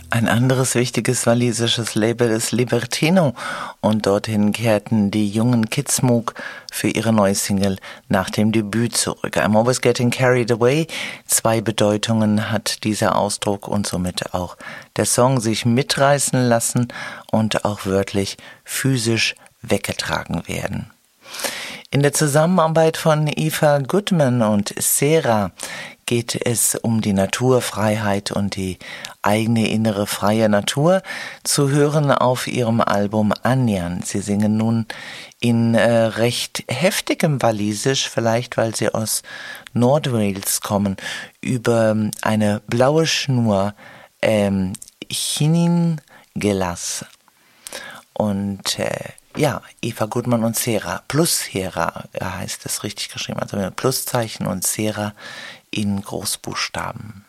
Ein anderes wichtiges walisisches Label ist Libertino und dorthin kehrten die jungen Kids Mook für ihre neue Single nach dem Debüt zurück. I'm Always Getting Carried Away. 2 Bedeutungen hat dieser Ausdruck und somit auch der Song, sich mitreißen lassen und auch wörtlich physisch weggetragen werden. In der Zusammenarbeit von Eva Goodman und Sera geht es um die Naturfreiheit und die eigene innere freie Natur, zu hören auf ihrem Album Anjan. Sie singen nun in recht heftigem Walisisch, vielleicht weil sie aus Nordwales kommen, über eine blaue Schnur, Chinin Gelas. Und Eva Goodman und Sera, plus Hera heißt es richtig geschrieben, also mit Pluszeichen und Sera in Großbuchstaben.